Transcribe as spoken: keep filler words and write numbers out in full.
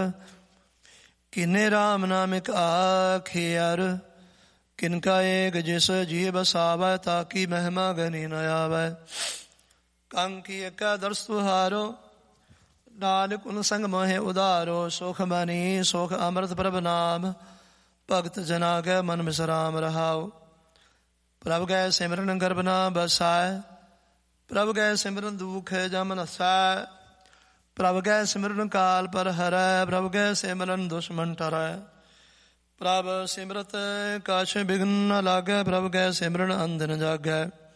ਕਿਨੇ ਰਾਮ ਨਾਮ ਇਕ ਆਖੇ ਅਰ, ਕਿਨਕਾ ਏਕ ਜਿਸ ਜੀ ਬਸਾਵੈ, ਤਾਕੀ ਮਹਿਮਾ ਗਨੀ ਨ ਆਵੈ। ਕੰਕੀ ਏਕਾ ਦਰਸ ਤੁਹਾਰੋ, ਨਾਨਕ ਉਨ ਸੰਗ ਮੋਹਿ ਉਦਾਰੋ। ਸੁਖ ਬਨੀ ਸੁਖ ਅੰਮ੍ਰਿਤ ਪ੍ਰਭ ਨਾਮ, ਭਗਤ ਜਨਾ ਕੈ ਮਨ ਵਿਸਰਾਮ ਰਹਾਉ। ਪ੍ਰਭ ਕੈ ਸਿਮਰਨ ਗਰਭ ਨਾ ਬਸਾਇ, ਪ੍ਰਭ ਕੈ ਸਿਮਰਨ ਦੁਖ ਜਮ ਨਸੈ। ਪ੍ਰਭ ਕੈ ਸਿਮਰਨ ਕਾਲ ਪਰ ਹਰੈ, ਪ੍ਰਭ ਕੈ ਸਿਮਰਨ ਦੁਸ਼ਮਨ ਟਰੈ। ਪ੍ਰਭ ਸਿਮਰਤ ਕਛ ਬਿਘਨ ਨ ਲਾਗੈ, ਪ੍ਰਭ ਕੈ ਸਿਮਰਨ ਅੰਧ ਨ ਜਾਗੈ।